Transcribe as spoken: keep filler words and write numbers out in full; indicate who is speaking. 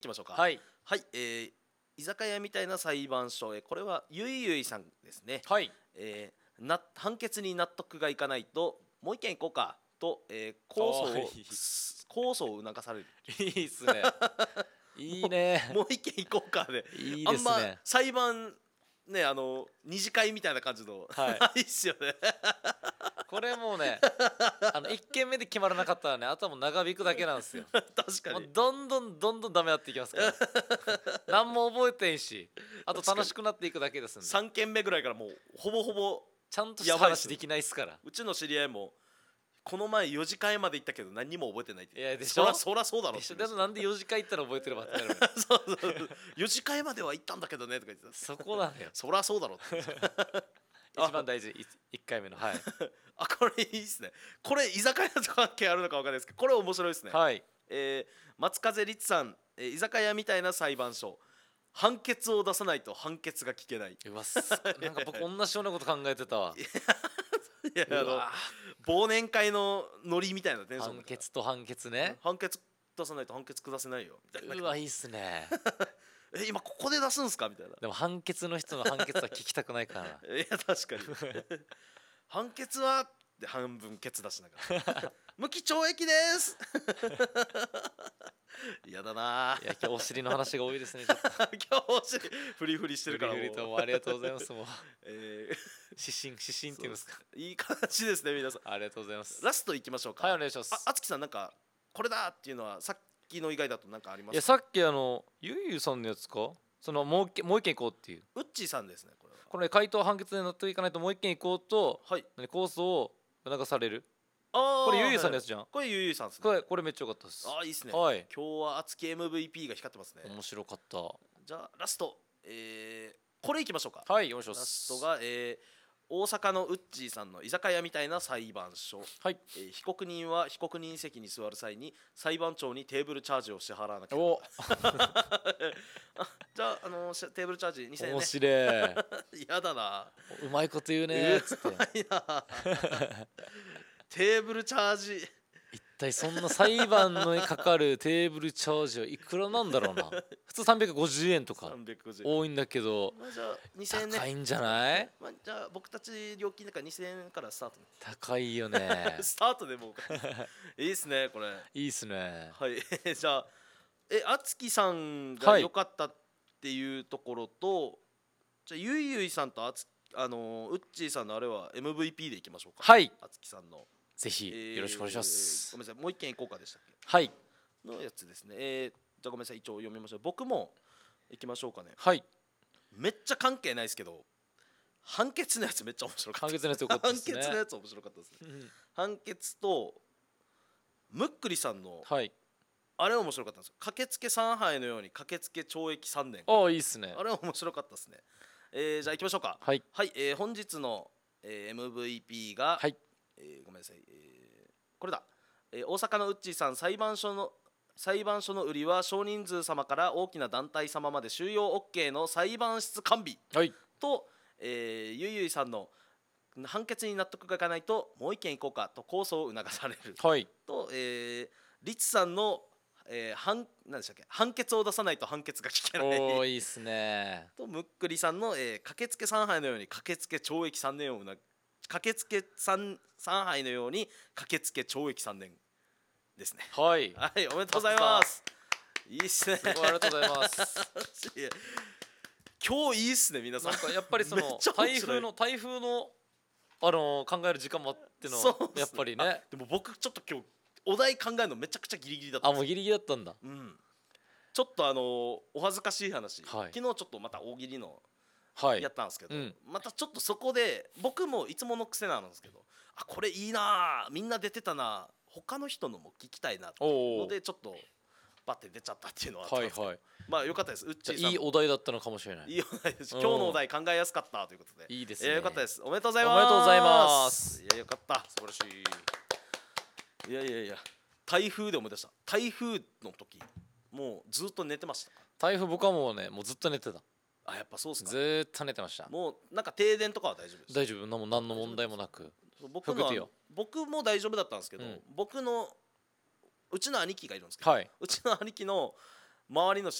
Speaker 1: きましょうか。
Speaker 2: はい、
Speaker 1: はい、えー居酒屋みたいな裁判所へ、これはゆいゆいさんですね。
Speaker 2: はい、
Speaker 1: えーな判決に納得がいかないともう一件行こうかと、えー控訴を
Speaker 2: おーい
Speaker 1: 控訴を促される。
Speaker 2: いいいっすね。いい
Speaker 1: もう
Speaker 2: ね。
Speaker 1: もう一件行こうかで、
Speaker 2: いい
Speaker 1: あんま
Speaker 2: ですね。
Speaker 1: 裁判ね、あの二次会みたいな感じの
Speaker 2: はい。
Speaker 1: ないっすよね。
Speaker 2: これもうね、あのいっけんめで決まらなかったらね、あとはもう長引くだけなんですよ。
Speaker 1: 確かに。
Speaker 2: もうどんどんどんどんダメになっていきますから。何も覚えてんし、あと楽しくなっていくだけですんで。
Speaker 1: さんけんめぐらいからもうほぼほぼ、
Speaker 2: ちゃんとした
Speaker 1: やばいっす
Speaker 2: 話できないっすから。
Speaker 1: うちの知り合いもこの前よじ会まで行ったけど何にも覚えてないって。
Speaker 2: いやでしょ
Speaker 1: そらそらそうだろって
Speaker 2: でしょ。でもなんでよじかい行ったら覚えてるばってなるの。
Speaker 1: そうそうそうよじ会までは行ったんだけどねとか言ってた。
Speaker 2: そこなのよ。
Speaker 1: そらそうだろってあ
Speaker 2: 一番大事、いいっかいめの。はい。
Speaker 1: あ、これいいっすね。これ居酒屋と関係あるのかわかんないですけど、これ面白いですね。
Speaker 2: はい。
Speaker 1: えー松風律さん、えー居酒屋みたいな裁判所、判決を出さないと判決が聞けない。
Speaker 2: うわすなんか僕同じようなこと考えてたわ。
Speaker 1: いや、あの
Speaker 2: うわ
Speaker 1: 忘年会のノリみたいなテンション
Speaker 2: 判決と判決ね。
Speaker 1: 判決出さないと判決下せないよみたいな。
Speaker 2: うわいいっすね。
Speaker 1: え今ここで出すんすかみたいな。
Speaker 2: でも判決の人の判決は聞きたくないからな。
Speaker 1: いや確かに判決はで半分ケツ出しながら無期懲役です嫌だない
Speaker 2: や今日お尻の話が多いですね。ちょっと
Speaker 1: 今日お尻フリフリしてるからもう
Speaker 2: フリフリともありがとうございます。もう
Speaker 1: え
Speaker 2: 指針指針っていうんですか。
Speaker 1: ーいい形ですね皆さん。
Speaker 2: ありがとうございます。
Speaker 1: ラストいきましょうか。
Speaker 2: はいお願いします。
Speaker 1: ああつきさんなんかこれだっていうのはさっきの以外だとなんかありますか。
Speaker 2: いやさっきあのゆいゆさんのやつか。そのもう一件もう一件行こうっていう。
Speaker 1: ウッチーさんですねこれは。
Speaker 2: これ回答判決で納得いかないともう一件行こうと、
Speaker 1: はい。
Speaker 2: 何控訴を促される。
Speaker 1: あー
Speaker 2: これゆいゆさんのやつじゃん。
Speaker 1: これゆいゆいさんですね。
Speaker 2: これこれめっちゃ良かったです。
Speaker 1: ああいいですね。
Speaker 2: はい。
Speaker 1: 今日はあつき エムブイピー が光ってますね。
Speaker 2: 面白かった。
Speaker 1: じゃあラスト、えー、これいきましょうか。
Speaker 2: はいお願いしま
Speaker 1: ラスト
Speaker 2: す。
Speaker 1: が、えー大阪のウッチーさんの居酒屋みたいな裁判所、
Speaker 2: はい。
Speaker 1: えー被告人は被告人席に座る際に裁判長にテーブルチャージを支払わなきゃ
Speaker 2: お
Speaker 1: あじゃあ、あのーしテーブルチャージにせんえん
Speaker 2: 面
Speaker 1: ね。
Speaker 2: 白い。
Speaker 1: やだな
Speaker 2: うまいこと言うねーっつって。
Speaker 1: うまいなテーブルチャージ
Speaker 2: 一体そんな裁判のにかかるテーブルチャージはいくらなんだろうな。普通さんびゃくごじゅうえんとか
Speaker 1: さんびゃくごじゅうえん。
Speaker 2: 多いんだけど
Speaker 1: まあ、じゃあにせんえんね。
Speaker 2: 高いんじゃない？
Speaker 1: まあ、じゃあ僕たち料金だからにせんえんからスタートね
Speaker 2: 高いよね。
Speaker 1: スタートでもういいっすねこれ。
Speaker 2: いいっすね。
Speaker 1: はいじゃあえあつきさん
Speaker 2: はい
Speaker 1: が良かったっていうところと、じゃあゆいゆいさんとあつあのー、ウッチーさんのあれは エムブイピー でいきましょうか。
Speaker 2: はい
Speaker 1: あつきさんの
Speaker 2: ぜひよろしくお願いしま
Speaker 1: えー
Speaker 2: す。
Speaker 1: ごめんなさいもう一件いこうかでしたっけ
Speaker 2: はい
Speaker 1: のやつですね。えー、じゃあごめんなさい一応読みましょう。僕もいきましょうかね。
Speaker 2: はい。
Speaker 1: めっちゃ関係ないですけど判決のやつめっちゃ面白かった
Speaker 2: 判決のやつよかったですね。
Speaker 1: 判決のやつ面白かったですね。
Speaker 2: うん
Speaker 1: 判決とむっくりさんの
Speaker 2: はい。
Speaker 1: あれ面白かったんですよ。駆けつけさんはいのように駆けつけ懲役さんねん。
Speaker 2: ああいいっすね。
Speaker 1: あれ面白かったですね。えー、じゃあ行きましょうか。
Speaker 2: はい
Speaker 1: はい、えー、本日の、えー、エムブイピー が、
Speaker 2: はい
Speaker 1: えーごめんなさい、えーこれだ、えー大阪のウッチーさん裁判所の裁判所の売りは少人数様から大きな団体様まで収容 OK の裁判室完備
Speaker 2: はい
Speaker 1: と、えーゆいゆいさんの判決に納得がいかないともう一件行こうかと控訴を促される
Speaker 2: はい
Speaker 1: と、えー、リツさんの、えー、判何でしたっけ判決を出さないと判決が聞けない
Speaker 2: おおいいっすね。
Speaker 1: とむっくりさんの、えー、駆けつけさんはいのように駆けつけ懲役さんねんをな駆けつけ 3, 3杯のように駆けつけ懲役さんねんですね。
Speaker 2: はい
Speaker 1: はいおめでとうございます。いいっすね。
Speaker 2: すごいありがとうございます。
Speaker 1: いや今日いいっすね皆さん。
Speaker 2: なんかやっぱりそ
Speaker 1: めっ
Speaker 2: の
Speaker 1: ちゃ面白い
Speaker 2: 台風の台風のあの考える時間もあっての
Speaker 1: そうっすね
Speaker 2: やっぱり
Speaker 1: あ
Speaker 2: ね。
Speaker 1: でも僕ちょっと今日お題考えるのめちゃくちゃギリギリだったんですよ。
Speaker 2: あもうギリギリだったんだ。
Speaker 1: うん、ちょっとあのお恥ずかしい話、
Speaker 2: はい
Speaker 1: 昨日ちょっとまた大喜利の
Speaker 2: はい
Speaker 1: やったんですけど、
Speaker 2: うん
Speaker 1: またちょっとそこで僕もいつもの癖なんですけど、あこれいいなみんな出てたな他の人のも聞きたいなっていう
Speaker 2: おお
Speaker 1: のでちょっとバッて出ちゃったっていうのはあったんですけど、
Speaker 2: はいはい。
Speaker 1: まあよかったです。うっちーさん
Speaker 2: じゃあいいお題だったのかもしれない。
Speaker 1: いいお題です。
Speaker 2: うん
Speaker 1: 今日のお題考えやすかったということで
Speaker 2: いいですね。
Speaker 1: えーよかったです。おめでとうございます。
Speaker 2: おめでとうございます
Speaker 1: いやよかった素晴らしい。いやいやいや台風で思い出した。台風の時もうずっと寝てました。
Speaker 2: 台風僕はもうねもうずっと寝てた。
Speaker 1: あやっぱそうっすか。
Speaker 2: ずーっと寝てました。
Speaker 1: もうなんか停電とかは大丈夫です。
Speaker 2: 大丈夫なもう何の問題もなく。
Speaker 1: 僕のは
Speaker 2: 吹くてよ
Speaker 1: 僕も大丈夫だったんですけど、
Speaker 2: うん
Speaker 1: 僕のうちの兄貴がいるんですけど、
Speaker 2: はいう
Speaker 1: ちの兄貴の周りの